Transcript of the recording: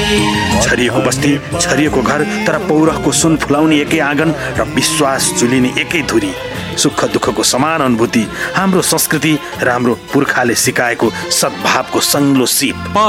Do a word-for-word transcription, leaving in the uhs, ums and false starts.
छरिएको बस्ती, छरिएको घर, तर पौरखको सुन फुलाउने एकै आँगन र विश्वास जुलिने एकै धुरी। सुख दुःखको समान अनुभूति, हाम्रो संस्कृति र हाम्रो पुर्खाले सिकाएको सद्भावको सङ्लो सिप।